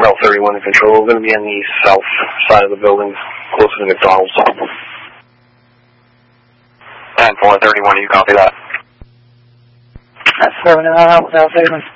L31 in control. We're going to be on the south side of the building, closer to McDonald's. And 431, you copy that? That's 7 L31.